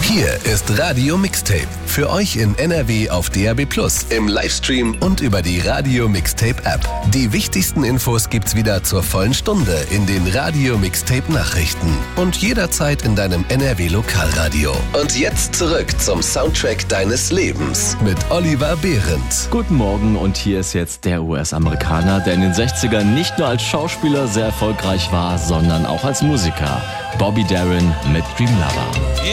Hier ist Radio Mixtape. Für euch in NRW auf DAB+, im Livestream und über die Radio Mixtape App. Die wichtigsten Infos gibt's wieder zur vollen Stunde in den Radio Mixtape Nachrichten und jederzeit in deinem NRW Lokalradio. Und jetzt zurück zum Soundtrack deines Lebens mit Oliver Behrendt. Guten Morgen, und hier ist jetzt der US-Amerikaner, der in den 60ern nicht nur als Schauspieler sehr erfolgreich war, sondern auch als Musiker. Bobby Darin mit Dream Lover.